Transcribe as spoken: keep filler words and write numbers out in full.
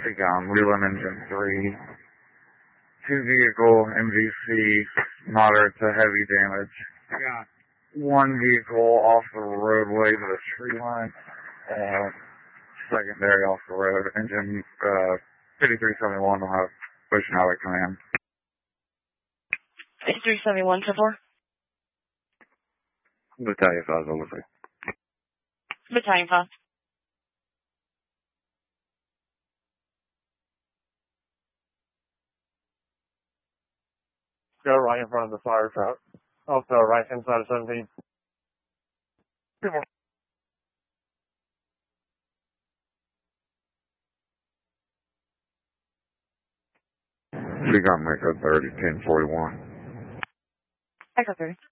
Beacon, Leland Engine three. Two vehicle M V C, moderate to heavy damage. Got one vehicle off the roadway to the tree line. Uh, secondary off the road. Engine uh, fifty-three seventy-one will have Ocean Highway Command. fifty-three seventy-one, so far. Battalion five, over. Battalion five. Go right in front of the fire truck. Off the right hand side of seventeen. Two more. Beacon, Echo thirty, ten forty-one. Echo thirty.